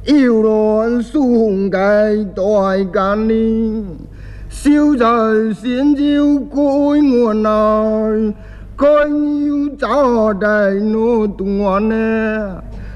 yêu luôn xuống cái tội can đi siêu trời xin diêu cuối nguồn đời coi như cho đầy nô tung nè